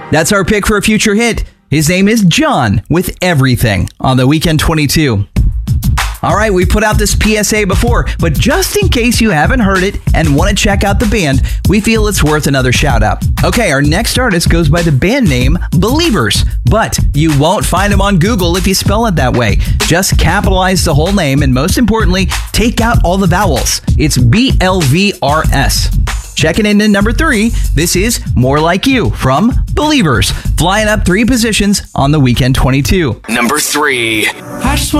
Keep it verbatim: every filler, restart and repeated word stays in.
That's our pick for a future hit. His name is John with Everything on the Weekend twenty-two. All right, we put out this P S A before, but just in case you haven't heard it and want to check out the band, we feel it's worth another shout out. Okay, our next artist goes by the band name Believers, but you won't find him on Google if you spell it that way. Just capitalize the whole name and most importantly, take out all the vowels. It's B L V R S. Checking in at number three, this is More Like You from Believers, flying up three positions on the Weekend twenty-two. Number three. I just